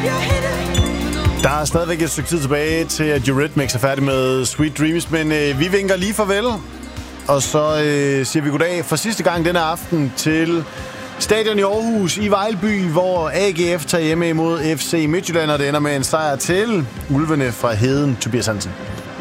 Der er stadigvæk et stykke tid tilbage til, at Eurythmics er færdig med Sweet Dreams, men vi vinker lige farvel, og så siger vi goddag for sidste gang denne aften til stadion i Aarhus i Vejlby, hvor AGF tager hjemme imod FC Midtjylland, og det ender med en sejr til Ulvene fra Heden. Tobias Hansen.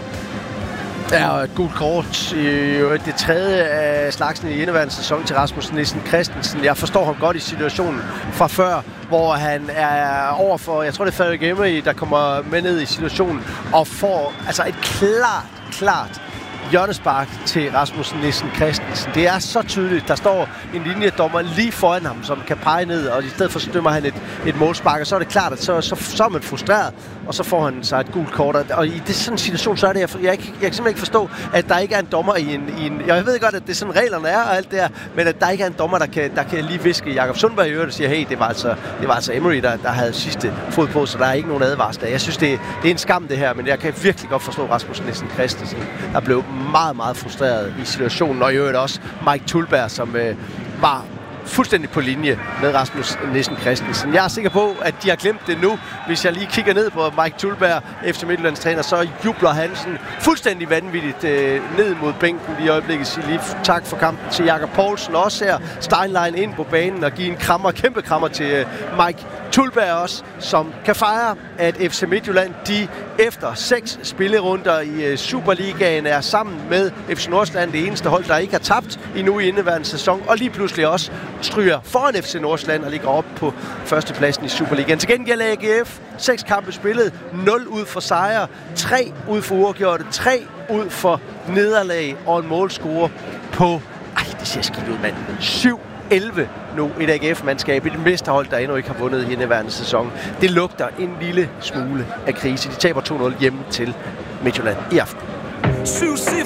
Ja, og et gult kort i det tredje af slagsen i indeværende sæson til Rasmus Nissen Christensen. Jeg forstår ham godt i situationen fra før, hvor han er overfor, jeg tror det er Frederik Emery, der kommer med ned i situationen og får altså et klart hjørnespark til Rasmus Nissen Christensen. Det er så tydeligt. Der står en linjedommer lige foran ham, som kan pege ned, og i stedet for så dømmer han et målspark, og så er det klart, at så er man frustreret, og så får han sig et gult kort. Og i det sådan en situation, så er det, jeg kan simpelthen ikke forstå, at der ikke er en dommer i en jeg ved godt, at det er sådan reglerne er og alt det her, men at der ikke er en dommer, der kan lige viske Jakob Sundberg i øret og sige, hey, det var altså Emery, der havde sidste fod på, så der er ikke nogen advarsler. Jeg synes, det er en skam det her, men jeg kan virkelig godt forstå Rasmus Nissen Christensen, der blev meget frustreret i situationen, og i øvrigt også Mike Tulberg, som var fuldstændig på linje med Rasmus Nissen Christensen. Jeg er sikker på, at de har glemt det nu. Hvis jeg lige kigger ned på Mike Tulberg, FC Midtjyllands træner, så jubler han sådan fuldstændig vanvittigt ned mod bænken i øjeblikket. Sige lige tak for kampen til Jakob Poulsen, også her Steinlein ind på banen og give en kæmpe krammer til Mike Tulberg også, som kan fejre, at FC Midtjylland, de efter 6 spillerunder i Superligaen er sammen med FC Nordsjælland det eneste hold, der ikke har tabt endnu i indeværende sæson, og lige pludselig også stryger foran FC Nordsjælland og ligger op på førstepladsen i Superligaen. Til gengæld AGF 6 kampe spillet, 0 ud for sejre, 3 ud for uafgjorte, 3 ud for nederlag og en målscore på, det ser skidt ud, mand, 7-11 nu, et AGF-mandskab i det mesterhold, der endnu ikke har vundet i indeværende sæson. Det lugter en lille smule af krise. De taber 2-0 hjemme til Midtjylland i aften.